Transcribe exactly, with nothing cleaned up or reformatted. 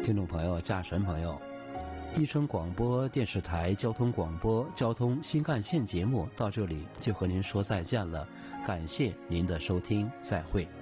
听众朋友、驾乘朋友，一声广播电视台交通广播交通新干线节目到这里就和您说再见了，感谢您的收听，再会。